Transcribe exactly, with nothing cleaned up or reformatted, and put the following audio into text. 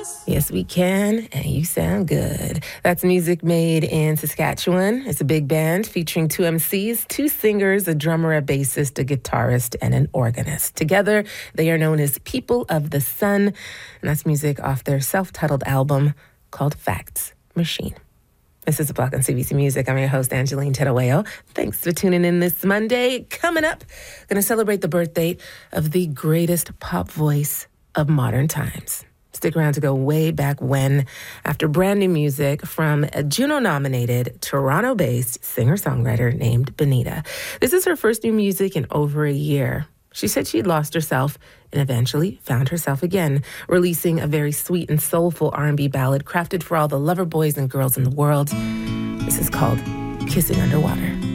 Yes, we can, and you sound good. That's music made in Saskatchewan. It's a big band featuring two M Cs, two singers, a drummer, a bassist, a guitarist, and an organist. Together, they are known as People of the Sun, and that's music off their self-titled album called Facts Machine. This is Block on C B C Music. I'm your host, Angeline Tedaweo. Thanks for tuning in this Monday. Coming up, going to celebrate the birthday of the greatest pop voice of modern times. Stick around to go way back when, after brand new music from a Juno-nominated, Toronto-based singer-songwriter named Benita. This is her first new music in over a year. She said she'd lost herself and eventually found herself again, releasing a very sweet and soulful R and B ballad crafted for all the lover boys and girls in the world. This is called Kissing Underwater.